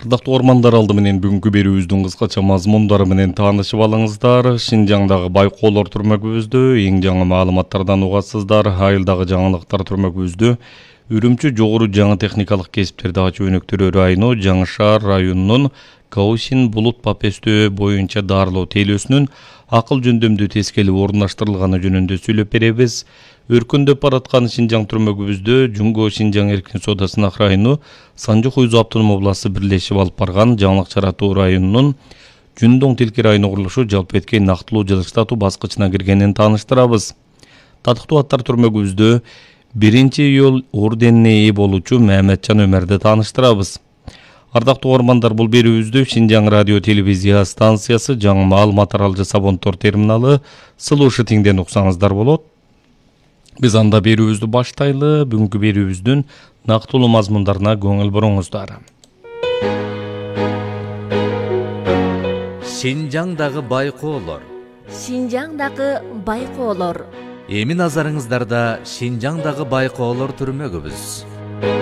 Ардактуу ормандар алды менен бүгүнкү берүүбүздүн кыскача мазмундары менен таанышып алыңыздар. Шинжаңдагы байкоолор түрмөгүбүздө эң жаңы маалыматтардан угасыздар. Айылдагы жаңылыктар түрмөгүбүздө Үрүмчү жогору жаңы техникалык кесиптерди ачуу өнөктөрү району Жаңы Шаар районунун Гаусин булут папестөө боюнча дарылоо тейлөөсүнүн акыл жөндөмдүү тескелеп орундаштырылганы жөнүндө сүйлөп беребиз. Өркүндөп бараткан Шинжаң түрмөгүбүздө Жунго Шинжаң эркин соодасынак району Санжы Хуйзу автоном областы бирлешип алып барган жаңылык чаратуу районунун Жүндоң Тилки району курулушу жалпы эткей нактылуу жылыштатуу баскычына киргенин тааныштырабыз. Татыктуу аттар түрмөгүбүздө 1-июл орденине ээ болуучу Мамеджан Өмөрдү тааныштырабыз. Ардактуу ормандар, бул берүүбүздү Шинжаң радио телевизия станциясы жаңы маалымат аралжы Сабонтор терминалы Сылуушытиңден уксаңыздар болот. Биз анда берүүбүздү баштайлы. Бүгүнкү берүүбүздүн нактылуу мазмундарына көңүл буруңуздар. Шинжаңдагы байкоолор. Шинжаңдагы байкоолор. Эми назарыңыздарда Шинжаңдагы байкоолор түрмөгүбүз.